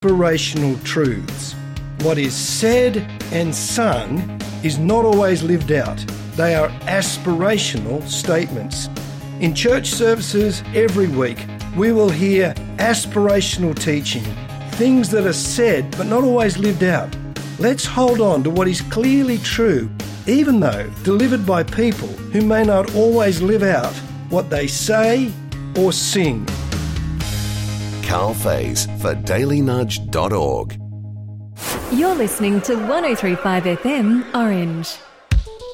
aspirational truths. What is said and sung is not always lived out. They are aspirational statements. In church services every week, we will hear aspirational teaching, things that are said but not always lived out. Let's hold on to what is clearly true, even though delivered by people who may not always live out what they say or sing. Carl Faze for dailynudge.org. You're listening to 103.5 FM Orange.